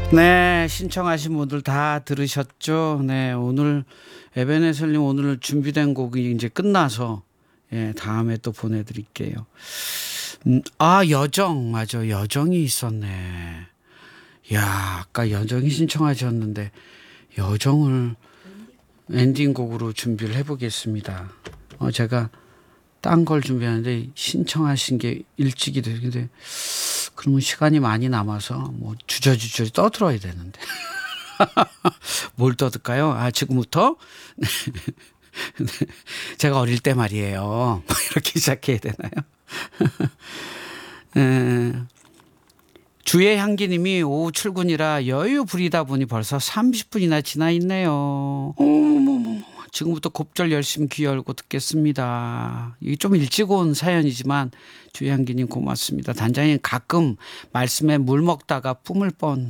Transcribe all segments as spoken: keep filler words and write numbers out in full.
네, 신청하신 분들 다 들으셨죠? 네, 오늘 에베네셀님 오늘 준비된 곡이 이제 끝나서 예, 다음에 또 보내드릴게요. 음, 아, 여정 맞아, 여정이 있었네. 야, 아까 여정이 신청하셨는데 여정을 엔딩곡으로 준비를 해보겠습니다. 어, 제가 딴 걸 준비하는데 신청하신 게 일찍이 되는데 그러면 시간이 많이 남아서 뭐 주저주저 떠들어야 되는데 뭘 떠들까요? 아, 지금부터 제가 어릴 때 말이에요. 이렇게 시작해야 되나요? 에, 주의 향기님이 오후 출근이라 여유 부리다 보니 벌써 삼십 분이나 지나 있네요. 어머머머. 지금부터 곱절 열심히 귀 열고 듣겠습니다. 이게 좀 일찍 온 사연이지만 주의 향기님 고맙습니다. 단장님 가끔 말씀에 물 먹다가 뿜을 뻔.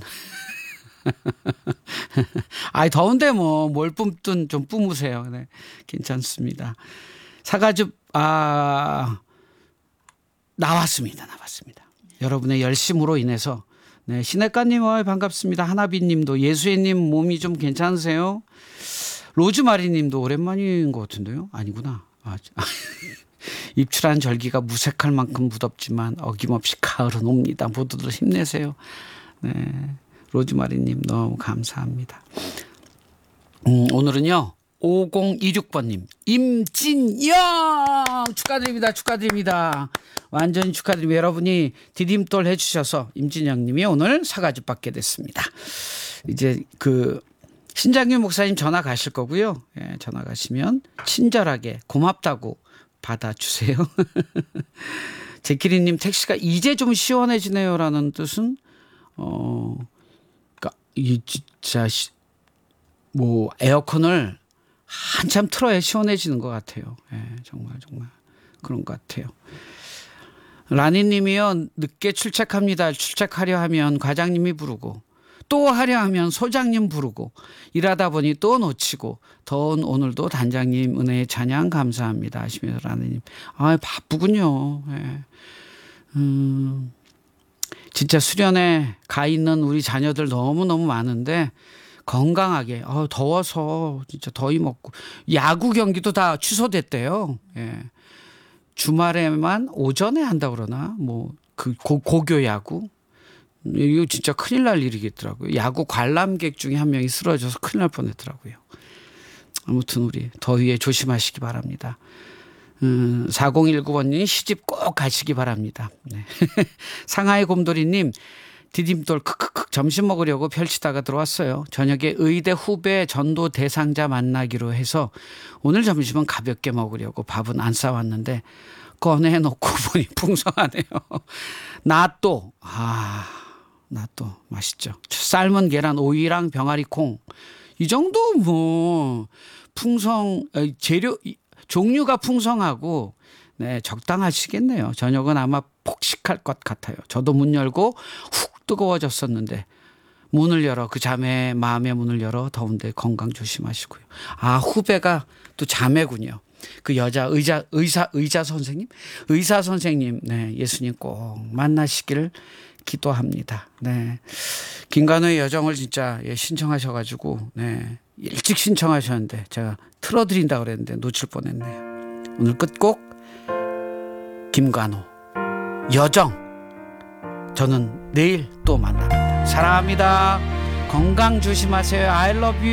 아이 더운데 뭐 뭘 뿜든 좀 뿜으세요. 네, 괜찮습니다. 사과즙 아 나왔습니다. 나왔습니다. 여러분의 열심으로 인해서 네, 시내가님 어, 반갑습니다. 하나비님도 예수애님 몸이 좀 괜찮으세요? 로즈마리님도 오랜만인 것 같은데요? 아니구나. 아, 입출한 절기가 무색할 만큼 무덥지만 어김없이 가을은 옵니다. 모두들 힘내세요. 네, 로즈마리님 너무 감사합니다. 음, 오늘은요 오공이육 번님 임진영 축하드립니다. 축하드립니다. 완전히 축하드립니다. 여러분이 디딤돌 해주셔서 임진영님이 오늘 사과즙 받게 됐습니다. 이제 그 신장균 목사님 전화 가실 거고요. 예, 전화 가시면 친절하게 고맙다고 받아주세요. 제키리님 택시가 이제 좀 시원해지네요라는 뜻은 어, 그러니까 이 진짜 시, 뭐 에어컨을 한참 틀어야 시원해지는 것 같아요. 예, 정말 정말 그런 것 같아요. 라니님이요 늦게 출첵합니다. 출첵하려 하면 과장님이 부르고 또 하려 하면 소장님 부르고 일하다 보니 또 놓치고 더운 오늘도 단장님 은혜의 찬양 감사합니다 하시면서 라니님 아 바쁘군요. 예. 음, 진짜 수련회 가 있는 우리 자녀들 너무너무 많은데 건강하게 어, 더워서 진짜 더위 먹고 야구 경기도 다 취소됐대요. 예. 주말에만 오전에 한다 그러나 뭐 그 고교 야구 이거 진짜 큰일 날 일이겠더라고요. 야구 관람객 중에 한 명이 쓰러져서 큰일 날 뻔했더라고요. 아무튼 우리 더위에 조심하시기 바랍니다. 음, 사공일구 번님 시집 꼭 가시기 바랍니다. 네. 상하이 곰돌이님 디딤돌 크크크 점심 먹으려고 펼치다가 들어왔어요. 저녁에 의대 후배 전도 대상자 만나기로 해서 오늘 점심은 가볍게 먹으려고 밥은 안 싸왔는데 꺼내놓고 보니 풍성하네요. 나또 아 나또 맛있죠. 삶은 계란 오이랑 병아리 콩 이 정도 뭐 풍성 재료 종류가 풍성하고 네 적당하시겠네요. 저녁은 아마 폭식할 것 같아요. 저도 문 열고 훅 뜨거워졌었는데 문을 열어 그 자매 마음의 문을 열어 더운데 건강 조심하시고요. 아 후배가 또 자매군요. 그 여자 의자 의사 의자 선생님 의사 선생님 네 예수님 꼭 만나시기를 기도합니다. 네 김관우의 여정을 진짜 예, 신청하셔가지고 네 일찍 신청하셨는데 제가 틀어드린다 그랬는데 놓칠 뻔했네요. 오늘 끝곡 김관우 여정. 저는 내일 또 만납니다. 사랑합니다. 건강 조심하세요. I love you.